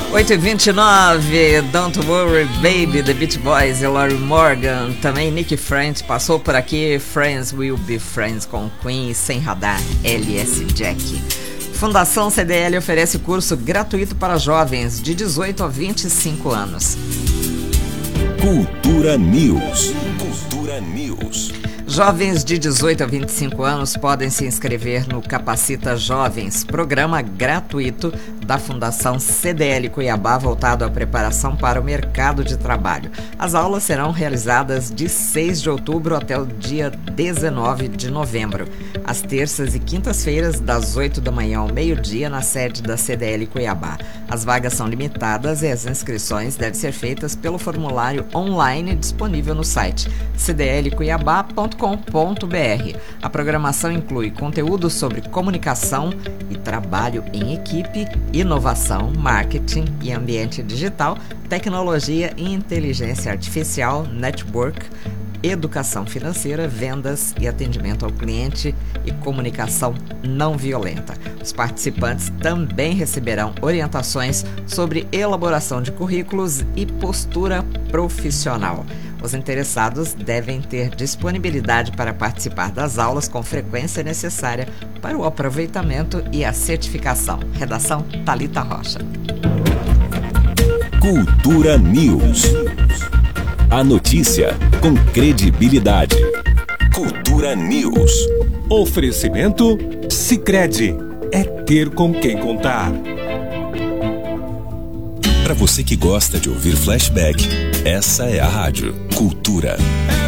8h29, Don't Worry Baby, The Beach Boys e Lori Morgan. Também Nick French passou por aqui. Friends Will Be Friends com Queen, Sem Radar, LS Jack. Fundação CDL oferece curso gratuito para jovens de 18 a 25 anos. Cultura News. Cultura News. Jovens de 18 a 25 anos podem se inscrever no Capacita Jovens, programa gratuito da Fundação CDL Cuiabá voltado à preparação para o mercado de trabalho. As aulas serão realizadas de 6 de outubro até o dia 19 de novembro, às terças e quintas-feiras, das 8 da manhã ao meio-dia, na sede da CDL Cuiabá. As vagas são limitadas e as inscrições devem ser feitas pelo formulário online disponível no site cdlcuiabá.com.br. A programação inclui conteúdo sobre comunicação e trabalho em equipe, inovação, marketing e ambiente digital, tecnologia e inteligência artificial, network, educação financeira, vendas e atendimento ao cliente e comunicação não violenta. Os participantes também receberão orientações sobre elaboração de currículos e postura profissional. Os interessados devem ter disponibilidade para participar das aulas com frequência necessária para o aproveitamento e a certificação. Redação Thalita Rocha. Cultura News. A notícia com credibilidade. Cultura News. Oferecimento Sicredi. É ter com quem contar. Para você que gosta de ouvir flashback, essa é a rádio Cultura.